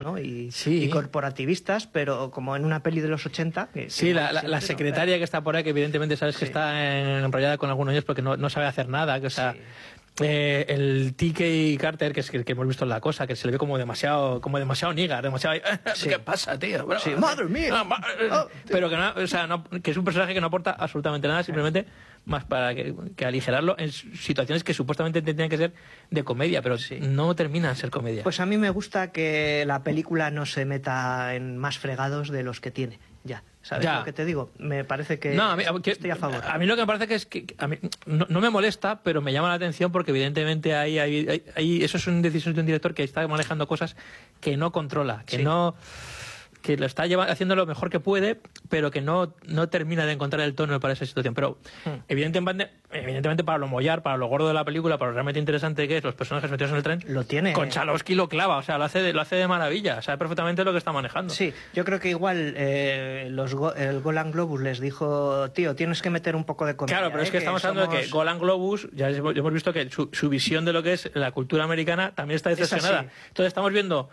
¿no? Y Sí. corporativistas, pero como en una peli de los 80... Sí, la secretaria que está por ahí, que evidentemente sabes que está enrollada con algunos niños porque no sabe hacer nada, que, o sea... Sí. El T.K. Carter, que es el que hemos visto en La Cosa, que se le ve como demasiado nigga, demasiado... Sí. ¿Qué pasa, tío? Bro, Sí, madre mía. Pero que no, o sea, que es un personaje que no aporta absolutamente nada, simplemente más para que aligerarlo en situaciones que supuestamente tendrían que ser de comedia, pero no terminan ser comedia. Pues a mí me gusta que la película no se meta en más fregados de los que tiene. Ya, ¿sabes lo que te digo? Me parece que estoy a favor. A mí lo que me parece que es que a mí, no me molesta, pero me llama la atención porque evidentemente eso es una decisión de un director que está manejando cosas que no controla, que lo está haciendo lo mejor que puede, pero que no termina de encontrar el tono para esa situación. Pero evidentemente para lo mollar, para lo gordo de la película, para lo realmente interesante que es los personajes metidos en el tren, lo tiene. Konchalovsky lo clava, o sea, lo hace de maravilla, sabe perfectamente lo que está manejando. Sí, yo creo que igual el Golan Globus les dijo, tío, tienes que meter un poco de comedia. Claro, pero es que estamos hablando de que Golan Globus, ya hemos visto que su visión de lo que es la cultura americana también está decepcionada. Entonces estamos viendo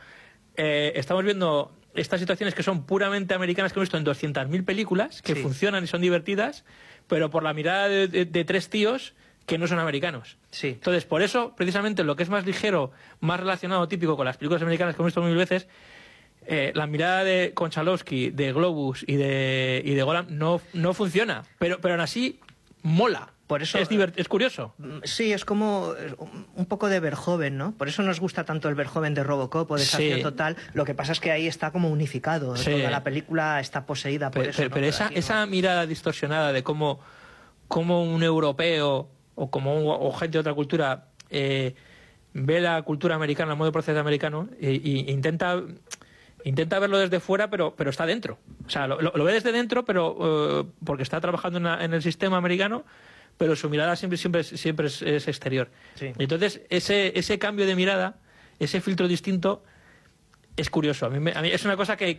estas situaciones que son puramente americanas, que hemos visto en 200.000 películas, que funcionan y son divertidas, pero por la mirada de tres tíos que no son americanos. Sí. Entonces, por eso, precisamente, lo que es más ligero, más relacionado, típico con las películas americanas que hemos visto mil veces, la mirada de Konchalovsky, de Globus y de Golan no funciona, pero aún así mola. Por eso es curioso. Sí, es como un poco de Verhoeven, ¿no? Por eso nos gusta tanto el Verhoeven de Robocop o de Desafío Total. Lo que pasa es que ahí está como unificado. Toda la película está poseída por eso. Pero esa mirada distorsionada de cómo un europeo o gente de otra cultura ve la cultura americana, el modo de proceder americano, e intenta verlo desde fuera, pero está dentro. O sea, lo ve desde dentro, pero porque está trabajando en el sistema americano, pero su mirada siempre es exterior. Sí. Entonces, ese cambio de mirada, ese filtro distinto, es curioso. A mí es una cosa que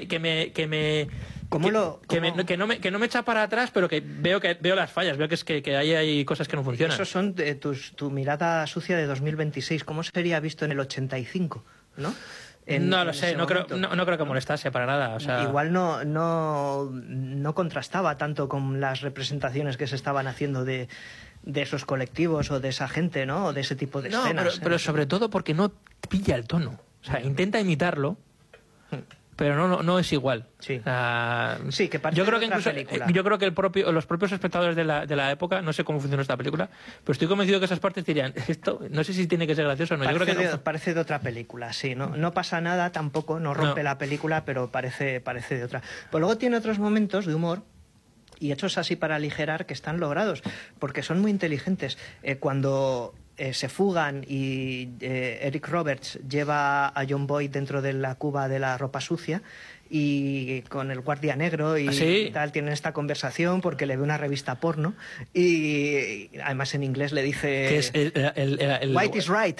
no me echa para atrás, pero que veo las fallas, veo que hay cosas que no funcionan. Esos son tu mirada sucia de 2026. ¿Cómo sería visto en el 85? ¿No? No lo sé, no creo que molestase para nada. O sea... Igual no contrastaba tanto con las representaciones que se estaban haciendo de esos colectivos o de esa gente, ¿no? O de ese tipo de escenas. Pero sobre todo porque no pilla el tono. O sea, intenta imitarlo, pero no es igual. Sí. Sí, que parece otra película. Yo creo que los propios espectadores de la época, no sé cómo funciona esta película, pero estoy convencido que esas partes dirían, esto no sé si tiene que ser gracioso o no. Parece, yo creo que no. Parece de otra película, sí. No pasa nada tampoco, no rompe la película, pero parece de otra. Pero luego tiene otros momentos de humor y hechos así para aligerar que están logrados, porque son muy inteligentes. Cuando se fugan y Eric Roberts lleva a John Boyd dentro de la cuba de la ropa sucia y con el guardia negro y tal tienen esta conversación porque le ve una revista porno y además en inglés le dice que es el White is right.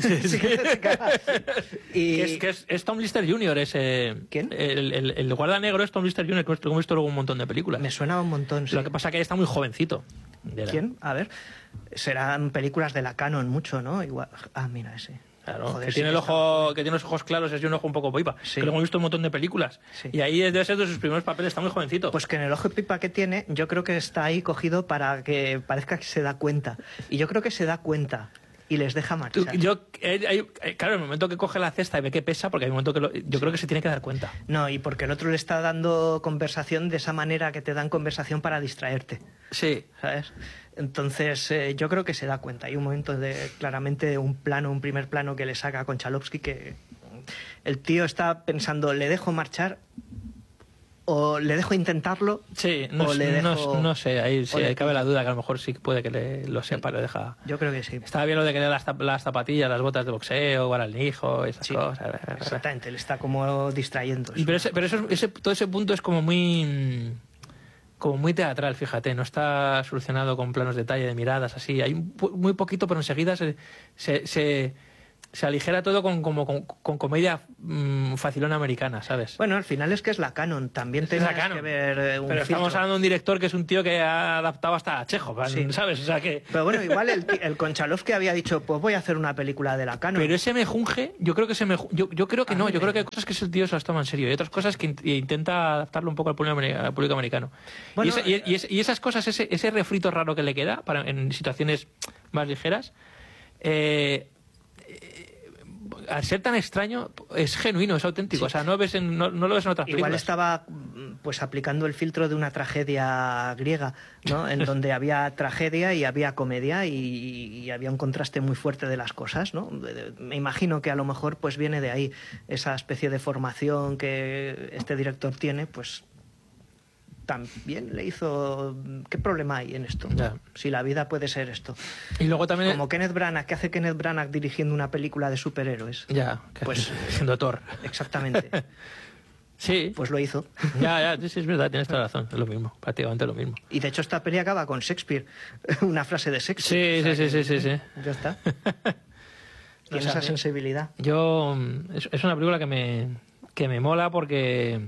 Es Tom Lister Jr. ¿Quién? El guardia negro es Tom Lister Jr., que hemos visto luego un montón de películas. Me suena un montón, sí. Lo que pasa es que está muy jovencito. ¿Quién? A ver. Serán películas de la Canon mucho, ¿no? Igual. Mira ese. Claro, joder, que tiene los ojos claros, es un ojo un poco pipa. Sí. Que lo hemos visto en un montón de películas. Sí. Y ahí debe ser de sus primeros papeles, está muy jovencito. Pues que en el ojo pipa que tiene, yo creo que está ahí cogido para que parezca que se da cuenta. Y yo creo que se da cuenta y les deja marchar. Claro, el momento que coge la cesta y ve que pesa, porque hay un momento que yo creo que se tiene que dar cuenta. No, y porque el otro le está dando conversación de esa manera que te dan conversación para distraerte. Sí. ¿Sabes? Entonces yo creo que se da cuenta. Hay un momento claramente un primer plano que le saca a Konchalovsky que el tío está pensando, ¿le dejo marchar? ¿O le dejo intentarlo? Sí, no sé, ahí cabe la duda, que a lo mejor sí puede que lo sepa, le deja... Yo creo que sí. Estaba bien lo de que le da las zapatillas, las botas de boxeo, guaralnijo, esas cosas. Exactamente, le está como distrayendo. Pero todo ese punto es como muy teatral, fíjate, no está solucionado con planos de detalle, de miradas, así. Hay muy poquito, pero enseguida se aligera todo con comedia facilona americana, ¿sabes? Bueno, al final es que es la Canon. También tienes que ver un Pero estamos hablando de un director que es un tío que ha adaptado hasta a Chekhov, ¿sabes? O sea que... Pero bueno, igual el Konchalovsky había dicho, pues voy a hacer una película de la Canon. Pero ese mejunje, yo creo que yo creo que no. Yo creo que hay cosas que el tío se las toma en serio y otras cosas que intenta adaptarlo un poco al público americano. Bueno, y esas cosas, ese refrito raro que le queda en situaciones más ligeras, al ser tan extraño, es genuino, es auténtico. Sí. O sea, no lo ves en otras películas. Igual estaba pues aplicando el filtro de una tragedia griega, ¿no? En donde había tragedia y había comedia y había un contraste muy fuerte de las cosas, ¿no? Me imagino que a lo mejor pues viene de ahí esa especie de formación que este director tiene, pues también le hizo... ¿Qué problema hay en esto? Ya. Si la vida puede ser esto. Y luego también... Como Kenneth Branagh, ¿qué hace Kenneth Branagh dirigiendo una película de superhéroes? Ya, pues siendo Thor. Exactamente. Sí. Pues lo hizo. Ya, sí, es verdad, tienes toda la razón. Es lo mismo, prácticamente lo mismo. Y de hecho esta peli acaba con Shakespeare. Una frase de Shakespeare. Sí. Ya está. Tiene esa sensibilidad. Es una película que me mola porque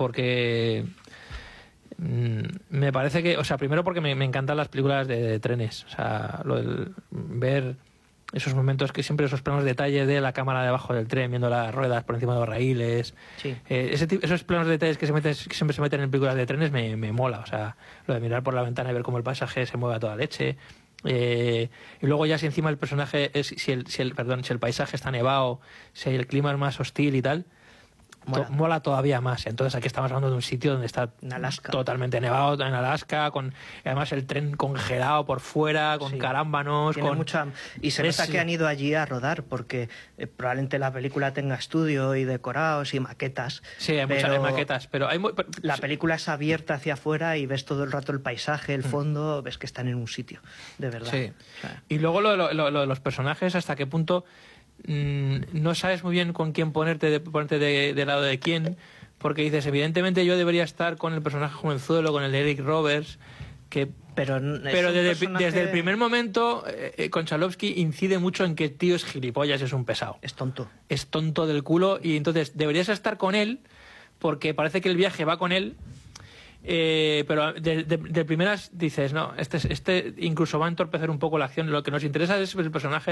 me parece que, o sea, primero porque me encantan las películas de trenes, o sea, ver esos momentos, que siempre esos planos de detalle de la cámara debajo del tren viendo las ruedas por encima de los raíles, sí. Esos planos de detalles que siempre se meten en películas de trenes me mola, o sea, lo de mirar por la ventana y ver cómo el paisaje se mueve a toda leche. Y luego ya si encima el personaje si el paisaje está nevado, si el clima es más hostil y tal, mola todavía más. Entonces aquí estamos hablando de un sitio donde está totalmente nevado, en Alaska, con además el tren congelado por fuera, con carámbanos. Y se nota que han ido allí a rodar, porque probablemente la película tenga estudio y decorados y maquetas. Sí, hay muchas maquetas, pero la película es abierta hacia afuera y ves todo el rato el paisaje, el fondo, ves que están en un sitio, de verdad. Sí. O sea, y luego lo de los personajes, hasta qué punto no sabes muy bien con quién ponerte de lado de quién, porque dices, evidentemente yo debería estar con el personaje jovenzuelo, con el de Eric Roberts, pero desde el primer momento Konchalovsky incide mucho en que el tío es gilipollas, es un pesado, es tonto del culo, y entonces deberías estar con él porque parece que el viaje va con él. Pero de primeras dices, no, este incluso va a entorpecer un poco la acción. Lo que nos interesa es el personaje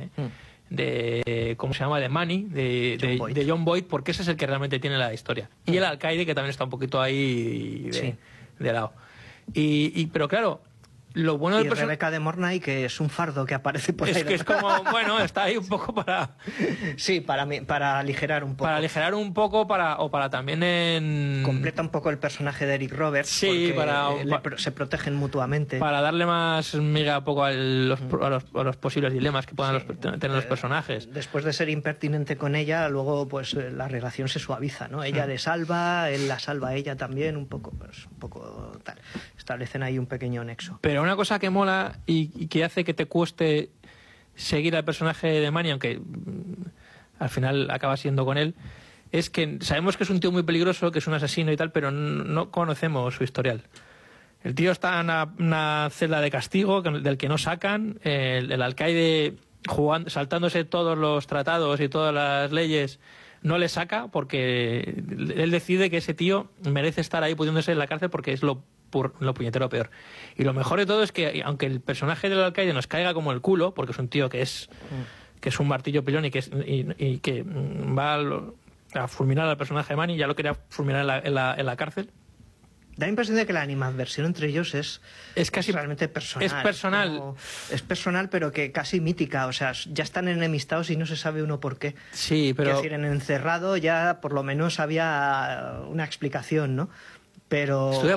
de ¿cómo se llama? De Manny, de John Boyd, porque ese es el que realmente tiene la historia. Y el alcaide, que también está un poquito ahí de lado. Pero claro, lo bueno del Rebeca de Mornay, que es un fardo que aparece por ahí. Es que es como, bueno, está ahí un poco para... Sí, para aligerar un poco. Para aligerar un poco, o para también... Completa un poco el personaje de Eric Roberts, sí, se protegen mutuamente. Para darle más miga un poco a los posibles dilemas que puedan tener los personajes. Después de ser impertinente con ella, luego pues la relación se suaviza, ¿no? Ella le salva, él la salva a ella también, un poco tal. Establecen ahí un pequeño nexo. Pero una cosa que mola y que hace que te cueste seguir al personaje de Manny, aunque al final acaba siendo con él, es que sabemos que es un tío muy peligroso, que es un asesino y tal, pero no conocemos su historial. El tío está en una celda de castigo del que no sacan, el alcaide saltándose todos los tratados y todas las leyes no le saca, porque él decide que ese tío merece estar ahí pudiéndose en la cárcel porque es lo puñetero peor. Y lo mejor de todo es que, aunque el personaje del alcaide nos caiga como el culo, porque es un tío que es un martillo pilón y que va a fulminar al personaje de Manny, ya lo quería fulminar en la cárcel. Da la impresión de que la animadversión entre ellos es casi realmente personal. Es personal. Es personal, pero que casi mítica. O sea, ya están enemistados y no se sabe uno por qué. Sí, pero... Es decir, en Encerrado ya por lo menos había una explicación, ¿no? Pero estuve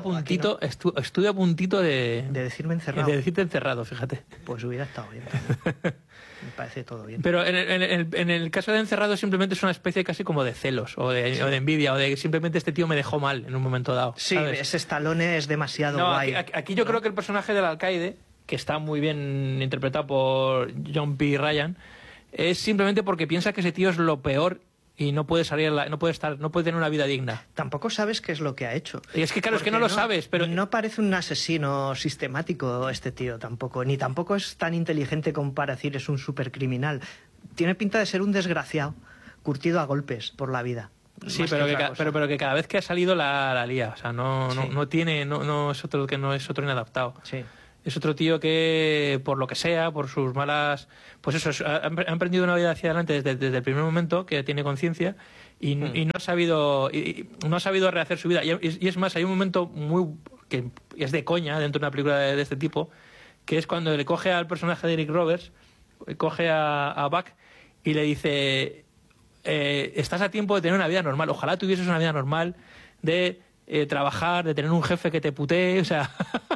a puntito de decirme encerrado. De decirte encerrado, fíjate. Pues hubiera estado bien. Me parece todo bien. Pero en el caso de Encerrado simplemente es una especie casi como de celos o de envidia, o de simplemente este tío me dejó mal en un momento dado. Sí, ¿sabes? Ese Stallone es demasiado guay. Aquí yo creo que el personaje del alcaide, que está muy bien interpretado por John P. Ryan, es simplemente porque piensa que ese tío es lo peor y no puede no puede tener una vida digna. Tampoco sabes qué es lo que ha hecho. Y es que claro, es que no lo sabes, pero no parece un asesino sistemático este tío tampoco, ni tampoco es tan inteligente como para decir es un supercriminal. tiene pinta de ser un desgraciado, curtido a golpes por la vida. Sí, pero que cada vez que ha salido la lía. O sea, no es otro que no es otro inadaptado. Sí. Es otro tío que, por lo que sea, por sus malas... Pues eso, ha emprendido una vida hacia adelante desde el primer momento, que tiene conciencia, y no ha sabido rehacer su vida. Y es más, hay un momento que es de coña dentro de una película de este tipo, que es cuando le coge al personaje de Eric Roberts, coge a Buck y le dice... estás a tiempo de tener una vida normal. Ojalá tuvieses una vida normal de trabajar, de tener un jefe que te putee, o sea...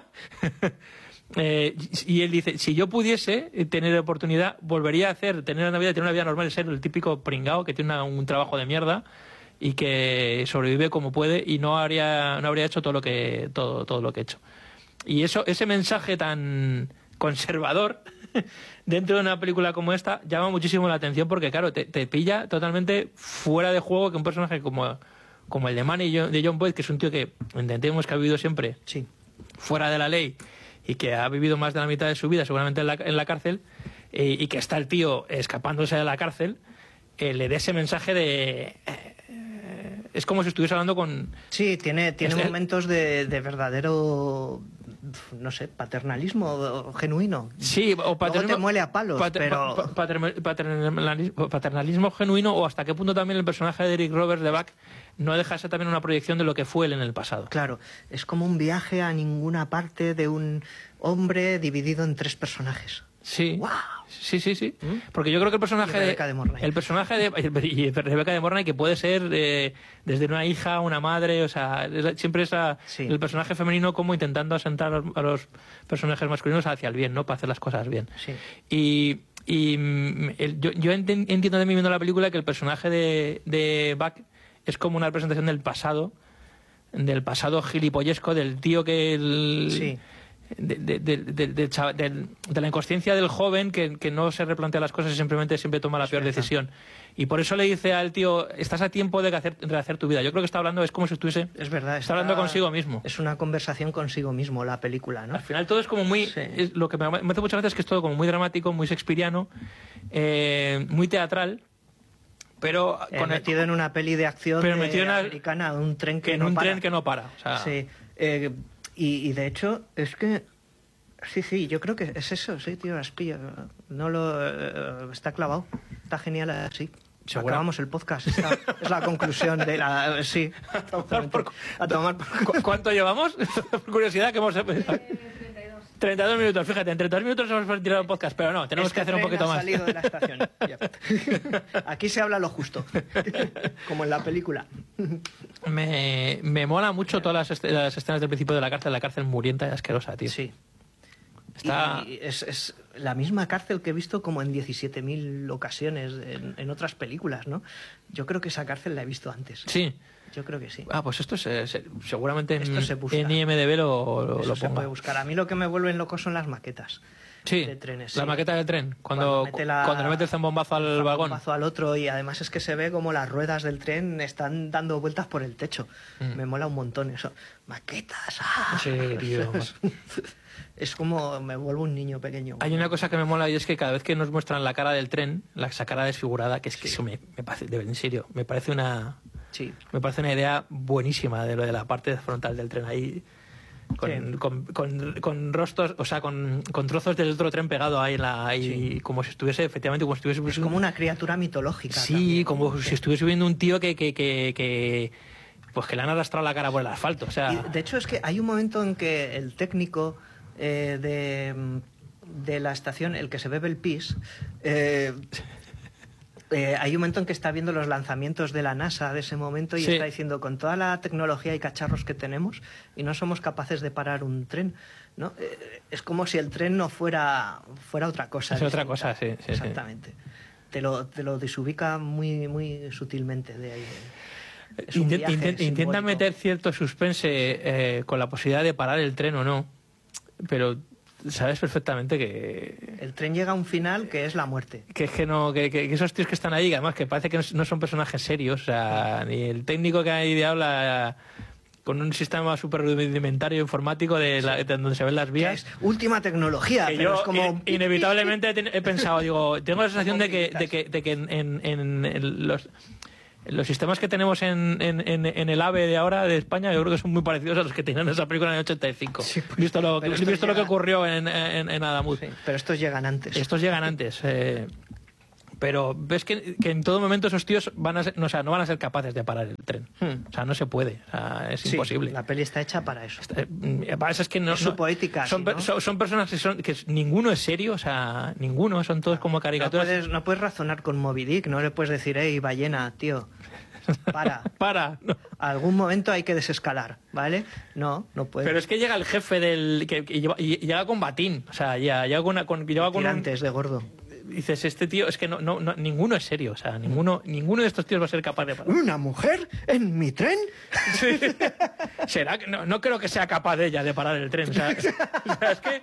y él dice, si yo pudiese tener oportunidad, volvería a tener una vida normal, ser el típico pringao que tiene un trabajo de mierda y que sobrevive como puede y no habría hecho todo lo que he hecho. Y ese mensaje tan conservador dentro de una película como esta llama muchísimo la atención, porque claro, te pilla totalmente fuera de juego que un personaje como el de Manny de John Boyd, que es un tío que entendemos que ha vivido siempre fuera de la ley y que ha vivido más de la mitad de su vida seguramente en la cárcel, y que está el tío escapándose de la cárcel, le dé ese mensaje de... es como si estuviese hablando con... Sí, tiene momentos de verdadero, no sé, paternalismo genuino. Sí, o Luego te muele a palos, pero... paternalismo genuino, o hasta qué punto también el personaje de Eric Roberts de Buck no deja de ser también una proyección de lo que fue él en el pasado. Claro, es como un viaje a ninguna parte de un hombre dividido en 3 personajes. Sí. ¡Wow! Sí. Porque yo creo que el personaje Rebecca de Mornay. Y Rebecca de Mornay, que puede ser desde una hija, una madre, o sea, siempre es el personaje femenino como intentando asentar a los personajes masculinos hacia el bien, ¿no? Para hacer las cosas bien. Sí. Yo entiendo también viendo la película que el personaje de Buck es como una representación del pasado gilipollesco, del tío que... Sí. De la inconsciencia del joven que no se replantea las cosas y siempre toma la peor decisión. Y por eso le dice al tío, estás a tiempo de rehacer tu vida. Yo creo que está hablando, es como si estuviese... Es verdad. Está hablando consigo mismo. Es una conversación consigo mismo la película, ¿no? Al final todo es como muy... Sí. Lo que me hace muchas veces es que es todo como muy dramático, muy shakespeariano, muy teatral, pero... metido en una peli de acción americana, un tren que no para. Tren que no para. O sea, sí. Y de hecho, es que... Sí, yo creo que es eso, sí, tío, las pillo. Está clavado. Está genial así. Acabamos el podcast. Esta es la conclusión de la... Sí. A tomar por... ¿Cuánto llevamos? Por curiosidad, que hemos... 32 minutos, fíjate, en 32 minutos hemos tirado el podcast, pero no, tenemos que hacer un poquito más. Salido de la estación. Aquí se habla lo justo, como en la película. Me mola mucho todas las escenas del principio de la cárcel murienta y asquerosa, tío. Sí. Y es la misma cárcel que he visto como en 17.000 ocasiones en otras películas, ¿no? Yo creo que esa cárcel la he visto antes. Sí. Yo creo que sí. Pues esto seguramente esto en IMDb lo se puede buscar. A mí lo que me vuelven loco son las maquetas de trenes. La maqueta del tren, cuando le mete el zambombazo al vagón. Al otro, y además es que se ve como las ruedas del tren están dando vueltas por el techo. Me mola un montón eso. Maquetas. Sí, tío. Es como me vuelvo un niño pequeño. Hay una cosa que me mola, y es que cada vez que nos muestran la cara del tren, esa cara desfigurada, que es que eso me parece, en serio, me parece una idea buenísima de lo de la parte frontal del tren ahí, con rostros, o sea, con trozos del otro tren pegado ahí como si estuviese, efectivamente, es como una criatura mitológica. Sí, también, como si estuviese viendo un tío que pues que le han arrastrado la cara por el asfalto, o sea... Y de hecho es que hay un momento en que el técnico de la estación, el que se bebe el pis, hay un momento en que está viendo los lanzamientos de la NASA de ese momento y está diciendo, con toda la tecnología y cacharros que tenemos y no somos capaces de parar un tren, ¿no? Es como si el tren no fuera otra cosa. Es otra cosa, sí. Exactamente. Te lo desubica muy, muy sutilmente de ahí. Intenta meter cierto suspense con la posibilidad de parar el tren o no, pero sabes perfectamente que el tren llega a un final que es la muerte, que es que esos tíos que están ahí, además que parece que no son personajes serios, o sea, ni el técnico que hay de habla con un sistema súper rudimentario informático de donde se ven las vías. Es última tecnología, que pero yo es como... inevitablemente he pensado, digo, tengo la sensación de que en los sistemas que tenemos en el AVE de ahora de España, yo creo que son muy parecidos a los que tenían esa película en el 85. Sí, pues, visto lo que ocurrió en Adamuz. Sí, pero estos llegan antes. Pero ves que en todo momento esos tíos no van a ser capaces de parar el tren. O sea, no se puede. O sea, es imposible. La peli está hecha para eso. Es que es su poética. Son personas que ninguno es serio, o sea, ninguno, son todos como caricaturas. No puedes razonar con Moby Dick, no le puedes decir, hey, ballena, tío, para. No. Algún momento hay que desescalar, ¿vale? No puedes. Pero es que llega el jefe y llega con batín, o sea, lleva con tirantes de gordo. Dices, este tío, es que ninguno es serio, o sea, ninguno de estos tíos va a ser capaz de parar. ¿Una mujer en mi tren? Sí. ¿Será que no creo que sea capaz de ella de parar el tren? O sea, es que...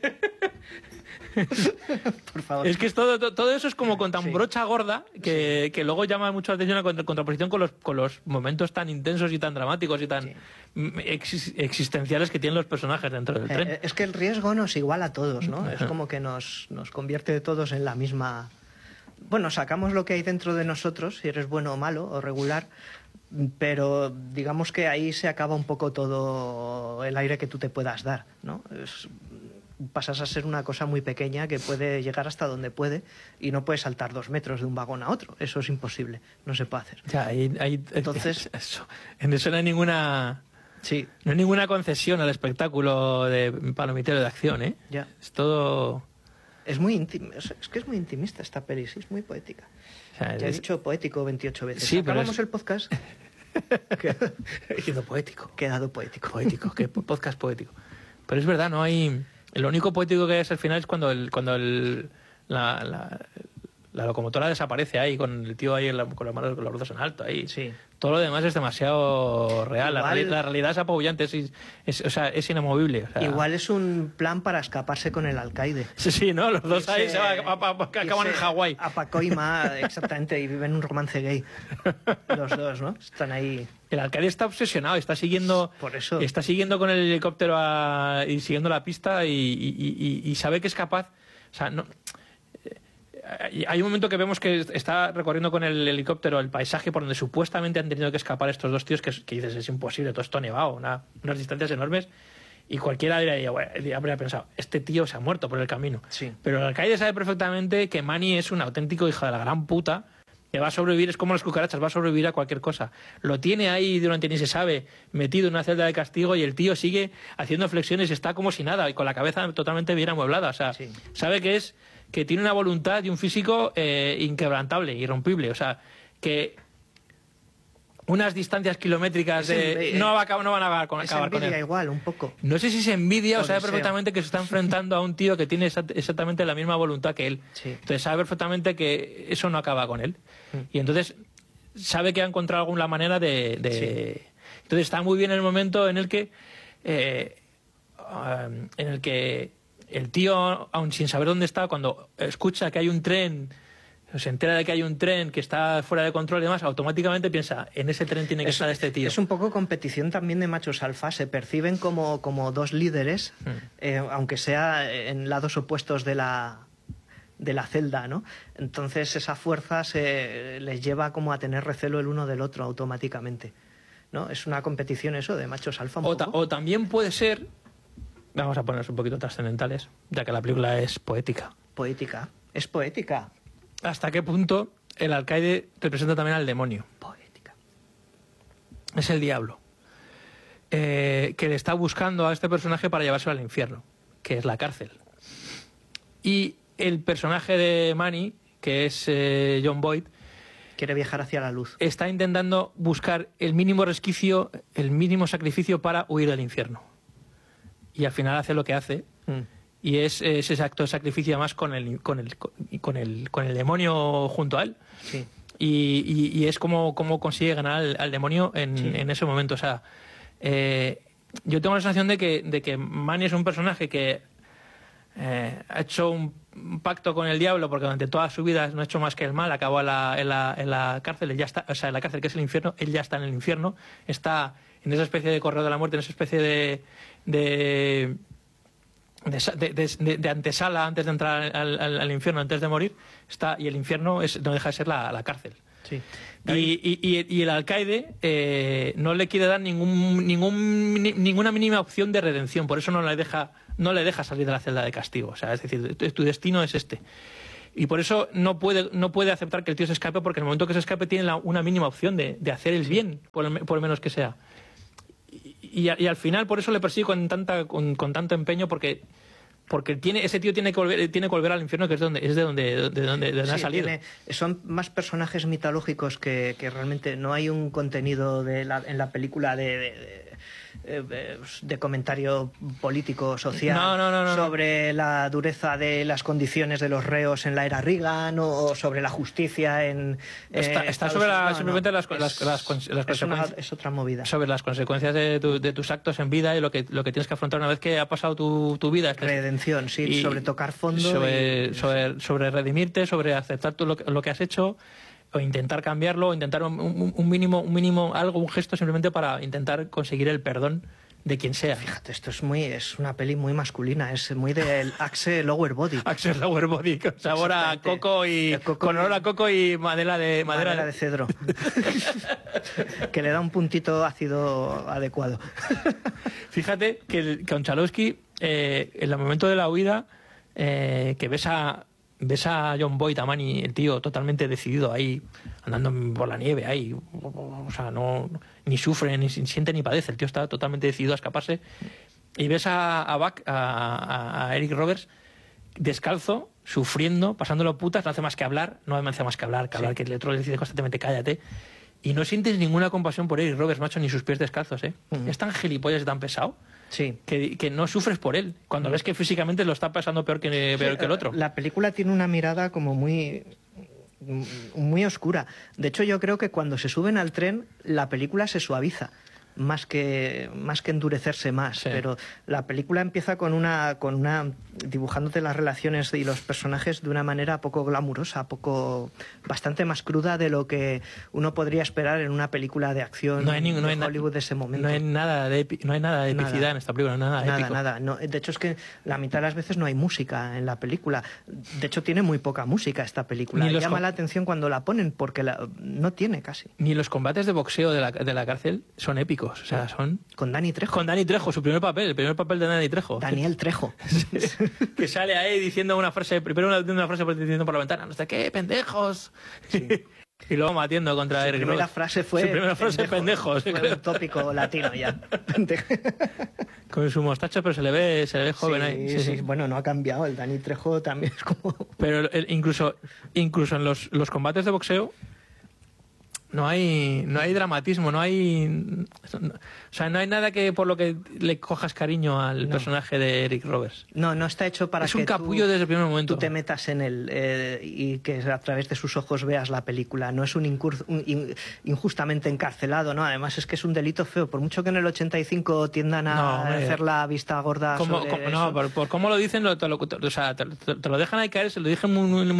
Por favor. Es que todo eso es como con tan brocha gorda que luego llama mucho la atención en contraposición con los momentos tan intensos y tan dramáticos y tan existenciales que tienen los personajes dentro del tren. Es que el riesgo nos iguala a todos, ¿no? Es como que nos convierte a todos en la misma... Bueno, sacamos lo que hay dentro de nosotros, si eres bueno o malo o regular, pero digamos que ahí se acaba un poco todo el aire que tú te puedas dar, ¿no? Pasas a ser una cosa muy pequeña que puede llegar hasta donde puede y no puedes saltar 2 metros de un vagón a otro. Eso es imposible, no se puede hacer. Ya, entonces, en eso no hay ninguna... Sí. No hay ninguna concesión al espectáculo de palomitero de acción, ¿eh? Ya. Es todo... Es muy íntimo. Es que es muy intimista esta peli, sí, es muy poética. O sea, ya he dicho poético 28 veces. Sí, acabamos el podcast. He sido poético. Quedado poético. Poético, qué podcast poético. Pero es verdad, no hay... Lo único poético que es al final es cuando la locomotora desaparece ahí, con el tío ahí con las manos, con los brazos en alto ahí. Sí. Todo lo demás es demasiado real. La realidad es apabullante, es inamovible. O sea, igual es un plan para escaparse con el alcaide. Sí, ¿no? Los dos ahí acaban en Hawái. A Pacoima, exactamente, y viven un romance gay. Los dos, ¿no? Están ahí. El alcalde está obsesionado, está siguiendo con el helicóptero y siguiendo la pista y sabe que es capaz. O sea, no. Hay un momento que vemos que está recorriendo con el helicóptero el paisaje por donde supuestamente han tenido que escapar estos dos tíos que dices, es imposible, todo esto nevado, unas distancias enormes, y cualquiera habría pensado, este tío se ha muerto por el camino. Sí. Pero el alcalde sabe perfectamente que Manny es un auténtico hijo de la gran puta, que va a sobrevivir, es como las cucarachas, va a sobrevivir a cualquier cosa. Lo tiene ahí durante ni se sabe, metido en una celda de castigo, y el tío sigue haciendo flexiones y está como si nada, y con la cabeza totalmente bien amueblada. O sea, sí. Sabe que tiene una voluntad y un físico inquebrantable, irrompible. O sea, que unas distancias kilométricas no van a acabar con él. Igual, un poco. No sé si se envidia o sabe perfectamente que se está enfrentando a un tío que tiene exactamente la misma voluntad que él. Sí. Entonces sabe perfectamente que eso no acaba con él. Y entonces sabe que ha encontrado alguna manera de... Sí. Entonces está muy bien el momento en el que el tío, aun sin saber dónde está, cuando escucha que hay un tren, se entera de que hay un tren que está fuera de control y demás, automáticamente piensa, en ese tren tiene que estar este tío. Es un poco competición también de machos alfa, se perciben como dos líderes, aunque sea en lados opuestos de la celda, ¿no? Entonces esa fuerza les lleva como a tener recelo el uno del otro automáticamente, ¿no? Es una competición eso de machos alfa un poco. O también puede ser, vamos a ponernos un poquito trascendentales, ya que la película es poética. Poética, es poética. ¿Hasta qué punto el alcaide representa también al demonio? Poética. Es el diablo. Que le está buscando a este personaje para llevárselo al infierno, que es la cárcel. Y el personaje de Manny, que es John Boyd, quiere viajar hacia la luz. Está intentando buscar el mínimo resquicio, el mínimo sacrificio para huir del infierno. Y al final hace lo que hace. Y es ese acto de sacrificio además con el demonio junto a él. Sí. Y es como consigue ganar al demonio en ese momento. O sea, yo tengo la sensación de que Manny es un personaje que ha hecho un pacto con el diablo porque durante toda su vida no ha hecho más que el mal, acabó en la cárcel, él ya está, o sea, en la cárcel que es el infierno, él ya está en el infierno, está en esa especie de correo de la muerte, en esa especie de antesala antes de entrar al infierno, antes de morir, está, y el infierno no deja de ser la cárcel. Sí. Y el alcaide no le quiere dar ninguna mínima opción de redención, por eso no le deja salir de la celda de castigo. O sea, es decir, tu destino es este. Y por eso no puede aceptar que el tío se escape, porque en el momento que se escape tiene una mínima opción de hacer el bien, por el menos que sea. Y al final por eso le persigue con tanto empeño, porque ese tío tiene que volver al infierno, que es de donde ha salido. Son más personajes mitológicos que realmente no hay un contenido en la película de comentario político, social, sobre la dureza de las condiciones de los reos en la era Reagan o sobre la justicia en está sobre simplemente las consecuencias. Es otra movida. Sobre las consecuencias de tus actos en vida y lo que tienes que afrontar una vez que ha pasado tu vida. Redención, sí, y sobre tocar fondo. Sobre redimirte, sobre aceptar lo que has hecho, o intentar cambiarlo, o intentar un mínimo algo, un gesto simplemente para intentar conseguir el perdón de quien sea. Fíjate, esto es una peli muy masculina, es muy del Axe Lower Body. Axe Lower Body, con sabor a coco con olor a coco y madera de cedro. Que le da un puntito ácido adecuado. Fíjate que Konchalovsky, en el momento de la huida, que ves a John Boyd, a Manny, el tío totalmente decidido ahí, andando por la nieve ahí, o sea, ni sufre, ni siente, ni padece, el tío está totalmente decidido a escaparse, y ves a Buck, a Eric Roberts, descalzo, sufriendo, pasándolo putas, no hace más que hablar, que el otro le dice constantemente cállate, y no sientes ninguna compasión por Eric Roberts, macho, ni sus pies descalzos, Es tan gilipollas y tan pesado. Sí. Que no sufres por él, cuando ves que físicamente lo está pasando peor que el otro. La película tiene una mirada como muy oscura. De hecho, yo creo que cuando se suben al tren, la película se suaviza. Más que endurecerse más, sí. Pero la película empieza con una dibujándote las relaciones y los personajes de una manera poco glamurosa, bastante más cruda de lo que uno podría esperar en una película de acción de Hollywood de ese momento. No hay nada de epicidad en esta película, nada. No, de hecho, es que la mitad de las veces no hay música en la película. De hecho, tiene muy poca música esta película. Llama la atención cuando la ponen porque no tiene casi. Ni los combates de boxeo de la cárcel son épicos. O sea, son... Con Dani Trejo. Con Dani Trejo, el primer papel de Dani Trejo. Daniel Trejo. Que sale ahí diciendo una frase, primero una frase diciendo por la ventana, no sé qué, pendejos. Sí. Y luego matiendo contra Eric Roberts. Su primera frase fue pendejos. Fue un tópico latino ya. Con su mostacho, pero se le ve joven ahí. Sí. Bueno, no ha cambiado. El Dani Trejo también es como... Pero incluso en los combates de boxeo no hay dramatismo, no hay nada que por lo que le cojas cariño al personaje de Eric Roberts. No está hecho para es un capullo desde el primer momento. Tú te metas en él y que a través de sus ojos veas la película. No es un injustamente encarcelado, ¿no? Además es que es un delito feo. Por mucho que en el 85 tiendan a hacer la vista gorda por cómo lo dicen, te lo dejan ahí caer, se lo dicen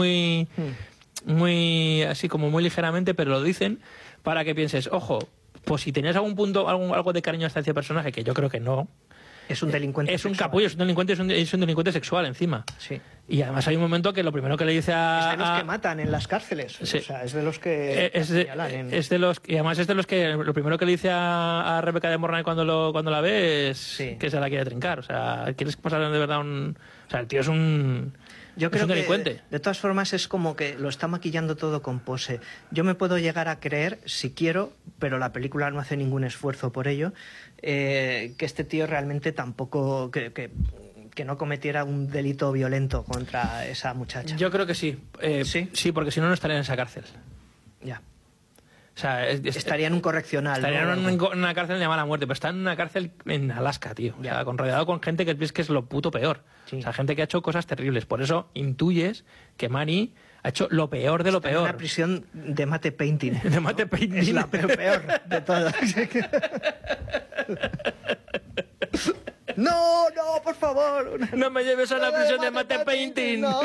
muy así como muy ligeramente, pero lo dicen para que pienses, ojo, pues si tenías algún punto, algo de cariño hacia ese personaje, que yo creo que no. Es un delincuente sexual. Capullo, es un delincuente sexual encima. Sí. Y además hay un momento que lo primero que le dice es de los que matan en las cárceles. Sí. O sea, es de los que y además es de los que lo primero que le dice a Rebeca de Mornay cuando la ve es que se la quiere trincar. O sea, quieres pasar de verdad o sea, el tío es un... Yo creo que, de todas formas, es como que lo está maquillando todo con pose. Yo me puedo llegar a creer, si quiero, pero la película no hace ningún esfuerzo por ello, que este tío realmente tampoco... Que no cometiera un delito violento contra esa muchacha. Yo creo que sí. Sí, porque si no estaría en esa cárcel. Ya. O sea, estaría en un correccional. Estaría en una cárcel de mala muerte, pero está en una cárcel en Alaska, tío. O sea, rodeado con gente que es lo puto peor. Sí. O sea, gente que ha hecho cosas terribles. Por eso intuyes que Manny ha hecho lo peor de lo peor. En una prisión de mate painting. De mate painting. Es la peor de todas. No, no, por favor. No me lleves a la prisión de Mate Painting. No.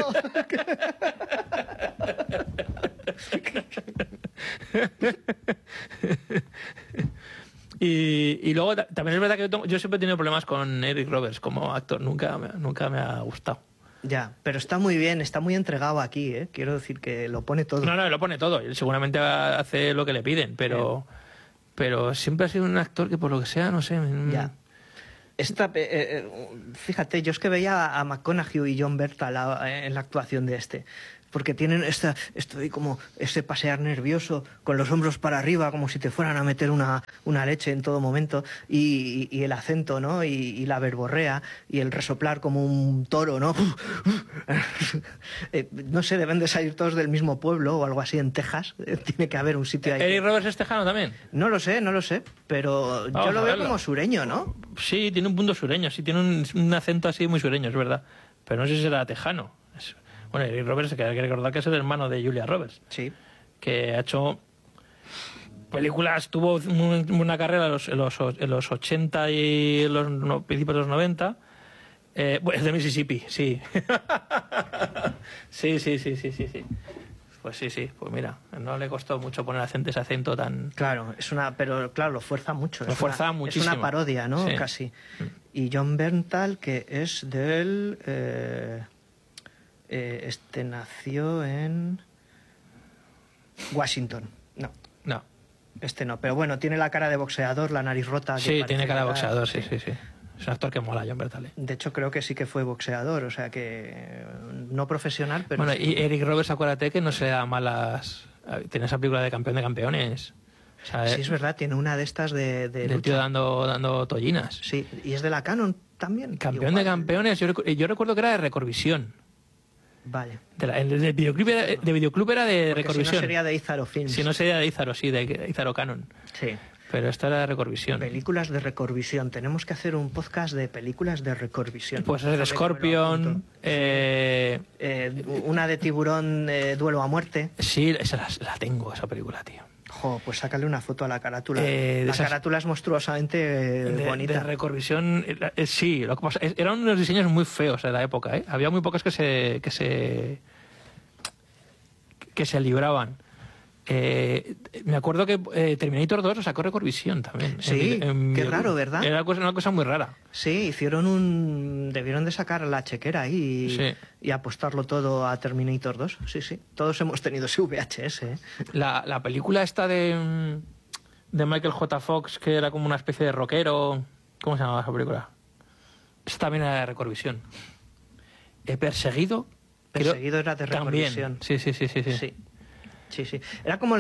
Y luego también es verdad que yo siempre he tenido problemas con Eric Roberts como actor. Nunca me ha gustado. Ya, pero está muy bien, está muy entregado aquí, ¿eh? Quiero decir que lo pone todo. No, lo pone todo. Él seguramente hace lo que le piden, pero siempre ha sido un actor que por lo que sea, no sé. Ya. Fíjate, yo es que veía a McConaughey y John Bernthal en la actuación de este. Porque tienen estoy como ese pasear nervioso con los hombros para arriba, como si te fueran a meter una leche en todo momento, y el acento, ¿no? Y la verborrea, y el resoplar como un toro, ¿no? No sé, deben de salir todos del mismo pueblo o algo así en Texas. Tiene que haber un sitio ahí. ¿Eric Roberts es tejano también? No lo sé, pero yo lo veo como sureño, ¿no? Sí, tiene un punto sureño, sí, tiene un acento así muy sureño, es verdad. Pero no sé si será tejano. Bueno, Eric Roberts, que hay que recordar que es el hermano de Julia Roberts. Sí. Que ha hecho películas, tuvo una carrera en los 80 y los principios de los 90. Bueno, es de Mississippi, sí. Sí. Pues sí, pues mira, no le costó mucho poner ese acento tan... Claro, pero claro, lo fuerza mucho. Lo fuerza muchísimo. Es una parodia, ¿no? Sí. Casi. Y John Bernthal, que es del... este nació en Washington. No. Este no, pero bueno, tiene la cara de boxeador, la nariz rota. Sí, tiene cara de boxeador, sí. Es un actor que mola, John Bernthal. De hecho, creo que sí que fue boxeador, o sea que no profesional, pero... Bueno, sí. y Eric Roberts, acuérdate que no se da malas... Tiene esa película de Campeón de Campeones. O sea, sí, es verdad, tiene una de estas de del tío dando tollinas. Sí, y es de la Canon también. Campeón de Campeones, yo recuerdo que era de Recorvisión. Vale. El videoclip era de Porque Recorvisión. Si no sería de Izaro Films. Si no sería de Izaro, sí, de Izaro Canon. Sí. Pero esta era de Recorvisión. Películas de Recorvisión. Tenemos que hacer un podcast de películas de Recorvisión. Pues es de Scorpion. Una de Tiburón, Duelo a Muerte. Sí, esa la tengo, esa película, tío. Jo, pues sácale una foto a la carátula. La carátula es monstruosamente bonita. De Recorvisión, sí. Lo que pasa, eran unos diseños muy feos de la época, ¿eh? Había muy pocos que se libraban. Me acuerdo que Terminator 2 lo sacó Recorvisión también. Sí, qué raro, ¿verdad? Era una cosa muy rara. Sí, debieron de sacar la chequera ahí y apostarlo todo a Terminator 2. Sí. Todos hemos tenido ese VHS, ¿eh? La película esta de Michael J. Fox, que era como una especie de rockero... ¿Cómo se llamaba esa película? Esta también era de Recorvisión. Perseguido Era de Recorvisión. Sí. Sí. Era como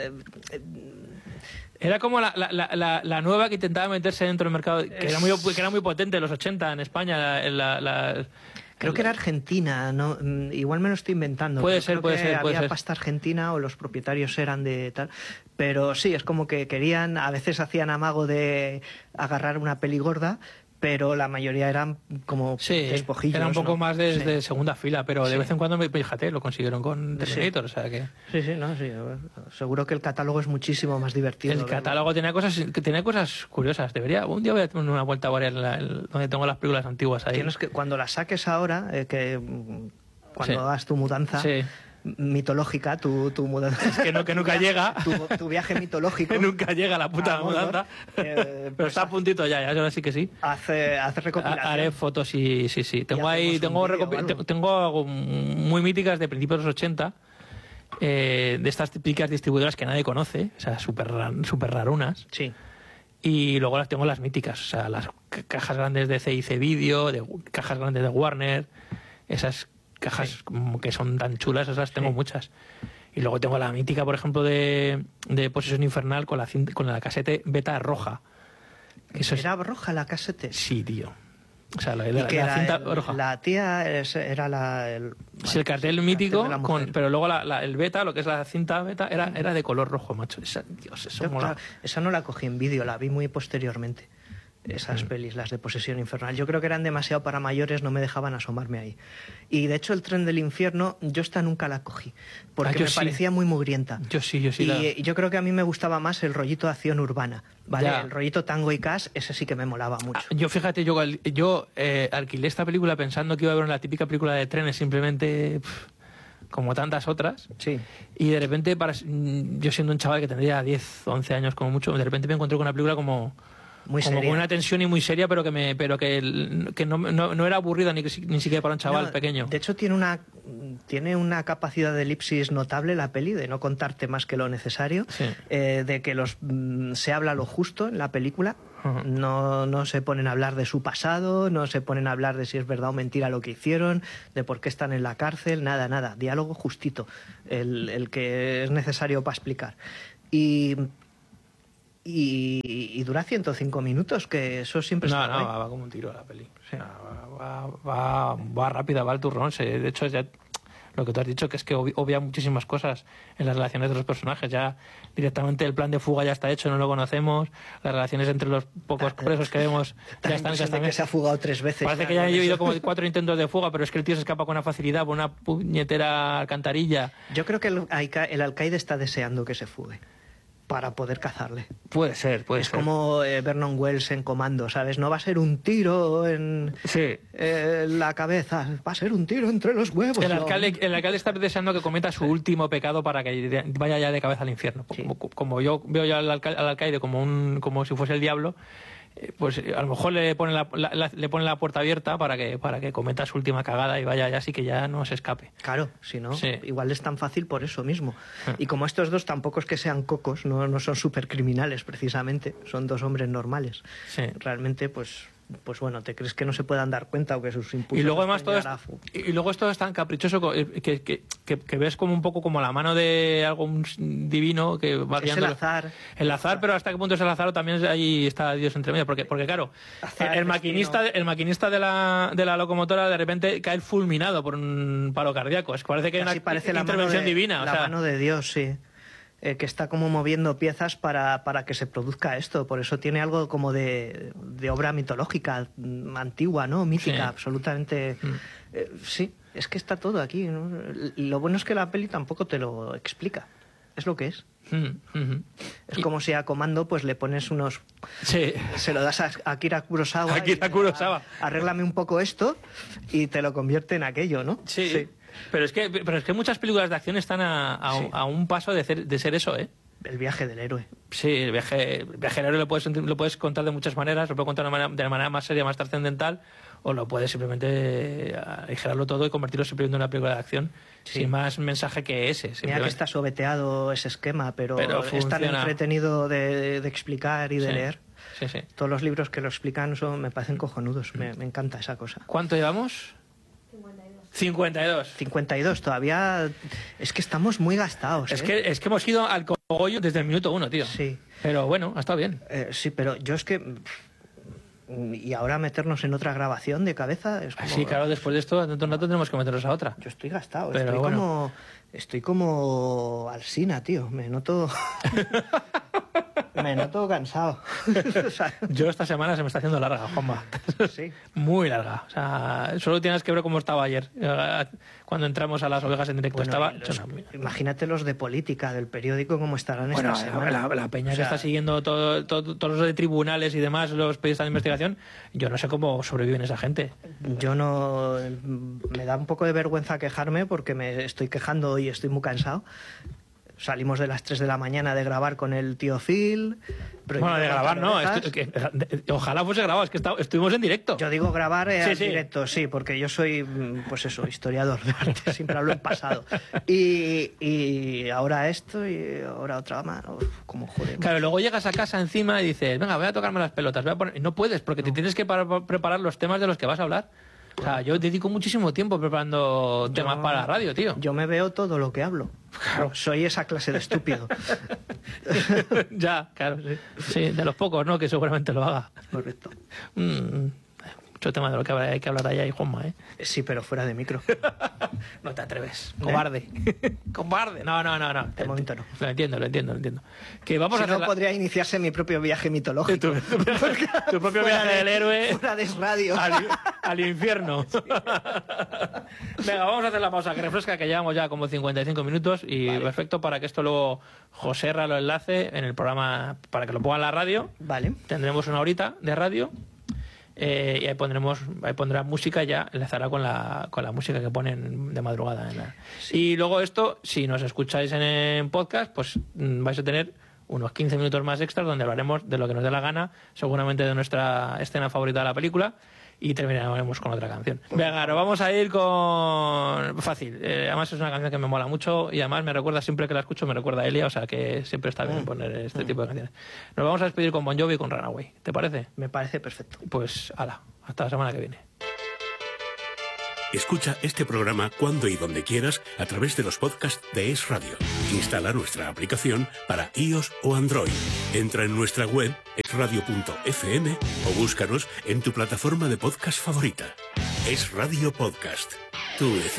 Era como la nueva que intentaba meterse dentro del mercado, que era muy potente en los 80 en España. Creo que era Argentina, ¿no? Igual me lo estoy inventando. Puede ser. Había pasta argentina o los propietarios eran de tal. Pero sí, es como que querían, a veces hacían amago de agarrar una peli gorda, pero la mayoría eran como despojillos. Era un poco, ¿no?, más de Sí. segunda fila, pero de vez en cuando, fíjate, lo consiguieron con Terminator, o sea que... Sí. Seguro que el catálogo es muchísimo más divertido. El catálogo tenía cosas curiosas. Un día voy a tener una vuelta a variar donde tengo las películas antiguas ahí. Tienes que, cuando las saques ahora, cuando hagas tu mudanza... Sí. Mitológica, tu mudanza. Es que nunca llega. Tu viaje mitológico. Que nunca llega la puta mudanza. Pero está a puntito ya, ahora sí que sí. Hace recopilación. Haré fotos sí. Tengo algo muy míticas de principios de los 80, de estas típicas distribuidoras que nadie conoce, o sea, súper rarunas. Sí. Y luego tengo las míticas, o sea, las cajas grandes de CIC Video, cajas grandes de Warner, esas cajas que son tan chulas, esas tengo muchas. Y luego tengo la mítica, por ejemplo, de Posesión Infernal con la casete beta roja. ¿Era roja la casete? Sí, tío. O sea, la cinta roja. La tía era el cartel mítico, pero luego el beta, lo que es la cinta beta, era de color rojo, macho. Esa mola. Esa no la cogí en vídeo, la vi muy posteriormente. esas pelis, las de Posesión Infernal. Yo creo que eran demasiado para mayores, no me dejaban asomarme ahí. Y de hecho el Tren del Infierno, yo esta nunca la cogí, porque me parecía muy mugrienta. Yo sí. Y yo creo que a mí me gustaba más el rollito de acción urbana, ¿vale? Ya. El rollito Tango y Cash, ese sí que me molaba mucho. Yo fíjate, yo alquilé esta película pensando que iba a ver una típica película de trenes, simplemente como tantas otras. Sí. Y de repente, yo siendo un chaval que tendría 10, 11 años como mucho, de repente me encontré con una película como con una tensión y muy seria, pero que no era aburrida ni siquiera para un chaval pequeño. De hecho tiene una capacidad de elipsis notable la peli, de no contarte más que lo necesario, Sí. de que se habla lo justo en la película. Ajá. No se ponen a hablar de su pasado, no se ponen a hablar de si es verdad o mentira lo que hicieron, de por qué están en la cárcel, nada. Diálogo justito, el que es necesario para explicar. Y dura 105 minutos, que eso siempre está guay. Va como un tiro la peli. Sí. Va rápida, va al turrón. De hecho, ya lo que tú has dicho, que es que obvia muchísimas cosas en las relaciones de los personajes. Ya directamente el plan de fuga ya está hecho, no lo conocemos. Las relaciones entre los pocos presos que vemos ya están. Que se ha fugado 3 veces. Parece que ya han habido como 4 intentos de fuga, pero es que el tío se escapa con una facilidad por una puñetera alcantarilla. Yo creo que el alcaide está deseando que se fugue para poder cazarle. Puede ser. Es como Vernon Wells en Comando, ¿sabes? No va a ser un tiro en la cabeza, va a ser un tiro entre los huevos. El alcalde está deseando que cometa su último pecado para que vaya ya de cabeza al infierno. Sí. Como yo veo ya al alcaide como si fuese el diablo, pues a lo mejor le pone la puerta abierta para que cometa su última cagada y vaya ya, así que ya no se escape. Claro, si no, Sí. igual es tan fácil por eso mismo. Y como estos dos tampoco es que sean cocos, no son supercriminales precisamente, son 2 hombres normales. Sí. Realmente, pues bueno, ¿te crees que no se puedan dar cuenta o que sus impulsos... Y luego además todo es tan caprichoso que ves como un poco como la mano de algo divino que va guiando. Es el azar. El azar, pero hasta qué punto es el azar o también ahí está Dios entre medio. Porque claro, Azar, el maquinista de la locomotora de repente cae fulminado por un paro cardíaco. Es que parece que hay una intervención divina. La mano de Dios, sí. Que está como moviendo piezas para que se produzca esto. Por eso tiene algo como de obra mitológica, antigua, ¿no? Mítica, Sí. absolutamente. Sí, es que está todo aquí, ¿no? Lo bueno es que la peli tampoco te lo explica. Es lo que es. Es como si a Comando pues le pones unos... Sí. Se lo das a Akira Kurosawa. Kurosawa. Arréglame un poco esto y te lo convierte en aquello, ¿no? Sí. Pero es que muchas películas de acción están a un paso de ser eso, ¿eh? El viaje del héroe. Sí, el viaje del héroe lo puedes contar de muchas maneras. Lo puedes contar de la manera más seria, más trascendental, o lo puedes simplemente aligerarlo todo y convertirlo simplemente en una película de acción sin más mensaje que ese. Mira que está sobeteado ese esquema, pero es tan funciona. Entretenido de explicar y de leer. Sí. Todos los libros que lo explican me parecen cojonudos. Me encanta esa cosa. ¿Cuánto llevamos? 52. 52, todavía... Es que estamos muy gastados, Es que hemos ido al cogollo desde el minuto 1, tío. Sí. Pero bueno, ha estado bien. Sí, pero yo es que... Y ahora meternos en otra grabación de cabeza es como... Sí, claro, después de esto, dentro de un rato tenemos que meternos a otra. Yo estoy gastado, Pero estoy como Alsina, tío. Me noto cansado. O sea, Yo esta semana se me está haciendo larga, Juanma. sí. Muy larga. O sea, solo tienes que ver cómo estaba ayer, cuando entramos a Las Ovejas en directo. Bueno, Estaba... imagínate los de política del periódico cómo estarán Bueno, esta semana. la peña que está siguiendo todos los de tribunales y demás, los periodistas de investigación, yo no sé cómo sobreviven esa gente. Yo no... Me da un poco de vergüenza quejarme porque me estoy quejando y estoy muy cansado. Salimos de las 3 de la mañana de grabar con el tío Phil. Bueno, de grabar no, ojalá fuese grabado, es que estuvimos en directo. Yo digo grabar en Sí. directo, sí, porque yo soy, pues eso, historiador de arte, siempre hablo en pasado. Y ahora esto y ahora otra más, como joder. Claro, luego llegas a casa encima y dices, venga, voy a tocarme las pelotas, voy a poner... Y no puedes, porque te tienes que preparar los temas de los que vas a hablar. O sea, yo dedico muchísimo tiempo preparando temas para la radio, tío. Yo me veo todo lo que hablo. Claro. Soy esa clase de estúpido. Ya, claro, sí. Sí, de los pocos, ¿no? Que seguramente lo haga. Correcto. mucho tema de lo que hay que hablar allá y Juanma, ¿eh? Sí, pero fuera de micro. No te atreves. Cobarde. Cobarde. No. De momento no. Lo entiendo. Que vamos Si a hacer no, podría iniciarse mi propio viaje mitológico. tu propio viaje del héroe fuera de radio. al infierno. Sí. Venga, vamos a hacer la pausa que refresca, que llevamos ya como 55 minutos y vale. Perfecto para que esto luego Joserra lo enlace en el programa para que lo ponga en la radio. Vale. Tendremos una horita de radio. Y ahí pondrá música, ya enlazará con la música que ponen de madrugada. Sí. Y luego esto, si nos escucháis en podcast, pues vais a tener unos 15 minutos más extras donde hablaremos de lo que nos dé la gana, seguramente de nuestra escena favorita de la película, y terminaremos con otra canción. Venga, nos vamos a ir con... Fácil. Además es una canción que me mola mucho y además me recuerda, siempre que la escucho, me recuerda a Elia, o sea que siempre está bien poner este tipo de canciones. Nos vamos a despedir con Bon Jovi y con Runaway. ¿Te parece? Me parece perfecto. Pues, hasta la semana que viene. Escucha este programa cuando y donde quieras a través de los podcasts de Es Radio. Instala nuestra aplicación para iOS o Android. Entra en nuestra web esradio.fm o búscanos en tu plataforma de podcast favorita. Es Radio Podcast. Tu decisión.